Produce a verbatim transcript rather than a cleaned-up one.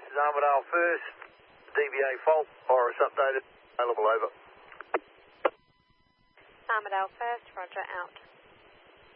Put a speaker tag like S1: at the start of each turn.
S1: is Armadale first, D V A fault, Iris updated, available over.
S2: Armadale first, roger, out.